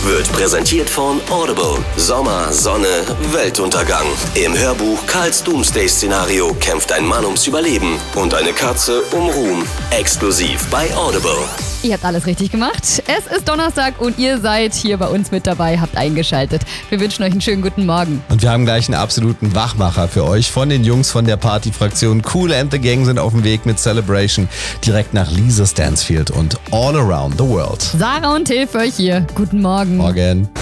wird präsentiert von Audible. Sommer, Sonne, Weltuntergang. Im Hörbuch Karls Doomsday-Szenario kämpft ein Mann ums Überleben und eine Katze um Ruhm. Exklusiv bei Audible. Ihr habt alles richtig gemacht. Es ist Donnerstag und ihr seid hier bei uns mit dabei, habt eingeschaltet. Wir wünschen euch einen schönen guten Morgen. Und wir haben gleich einen absoluten Wachmacher für euch von den Jungs von der Partyfraktion. Kool and the Gang sind auf dem Weg mit Celebration direkt nach Lisa Stansfield und All Around the World. Sarah und Till für euch hier. Guten Morgen. Morgen.